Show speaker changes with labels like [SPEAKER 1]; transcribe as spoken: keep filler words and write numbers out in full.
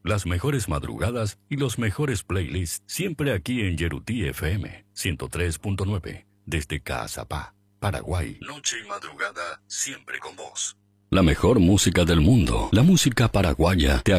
[SPEAKER 1] las mejores madrugadas y los mejores playlists siempre aquí en Yerutí F M ciento tres punto nueve desde Caazapá, Paraguay. Noche y madrugada siempre con vos. La mejor música del mundo, la música paraguaya te